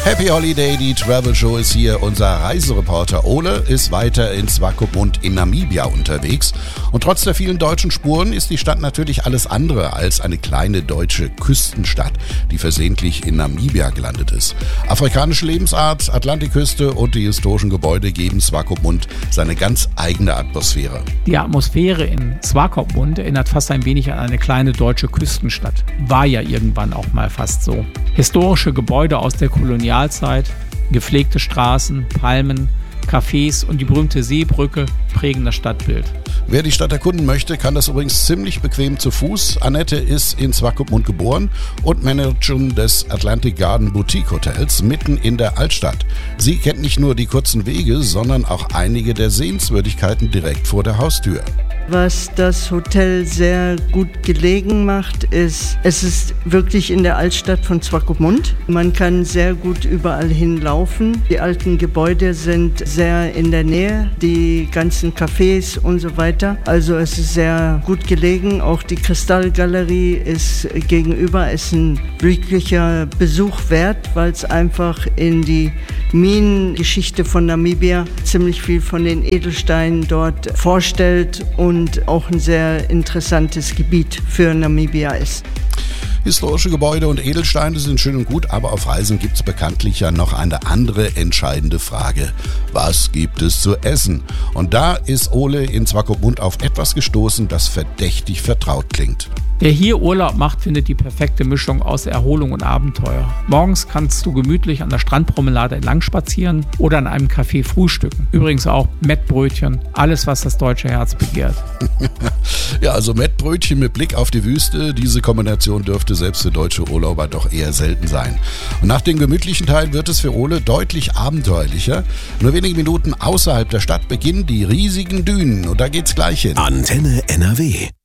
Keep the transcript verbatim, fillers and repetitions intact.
Happy Holiday, die Travel Show ist hier. Unser Reisereporter Ole ist weiter in Swakopmund in Namibia unterwegs. Und trotz der vielen deutschen Spuren ist die Stadt natürlich alles andere als eine kleine deutsche Küstenstadt, die versehentlich in Namibia gelandet ist. Afrikanische Lebensart, Atlantikküste und die historischen Gebäude geben Swakopmund seine ganz eigene Atmosphäre. Die Atmosphäre in Swakopmund erinnert fast ein wenig an eine kleine deutsche Küstenstadt. War ja irgendwann auch mal fast so. Historische Gebäude aus der Kolonialzeit, gepflegte Straßen, Palmen, Cafés und die berühmte Seebrücke prägen das Stadtbild. Wer die Stadt erkunden möchte, kann das übrigens ziemlich bequem zu Fuß. Annette ist in Swakopmund geboren und Managerin des Atlantic Garden Boutique Hotels mitten in der Altstadt. Sie kennt nicht nur die kurzen Wege, sondern auch einige der Sehenswürdigkeiten direkt vor der Haustür. Was das Hotel sehr gut gelegen macht, ist, es ist wirklich in der Altstadt von Swakopmund. Man kann sehr gut überall hinlaufen. Die alten Gebäude sind sehr in der Nähe, die ganzen Cafés und so weiter. Also es ist sehr gut gelegen. Auch die Kristallgalerie ist gegenüber, ist ein wirklicher Besuch wert, weil es einfach in die Minengeschichte von Namibia ziemlich viel von den Edelsteinen dort vorstellt und auch ein sehr interessantes Gebiet für Namibia ist. Historische Gebäude und Edelsteine sind schön und gut, aber auf Reisen gibt es bekanntlich ja noch eine andere entscheidende Frage. Was gibt es zu essen? Und da ist Ole in Swakopmund auf etwas gestoßen, das verdächtig vertraut klingt. Wer hier Urlaub macht, findet die perfekte Mischung aus Erholung und Abenteuer. Morgens kannst du gemütlich an der Strandpromenade entlang spazieren oder an einem Café frühstücken. Übrigens auch Mettbrötchen, alles was das deutsche Herz begehrt. Ja, also Mettbrötchen mit Blick auf die Wüste, diese Kombination dürfte selbst für deutsche Urlauber doch eher selten sein. Und nach dem gemütlichen Teil wird es für Ole deutlich abenteuerlicher. Nur wenige Minuten außerhalb der Stadt beginnen die riesigen Dünen und da geht's gleich hin. Antenne N R W.